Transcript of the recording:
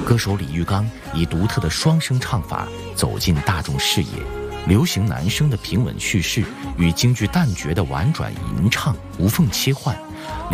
歌手李玉刚以独特的双声唱法走进大众视野，流行男声的平稳叙事与京剧旦角的婉转吟唱无缝切换，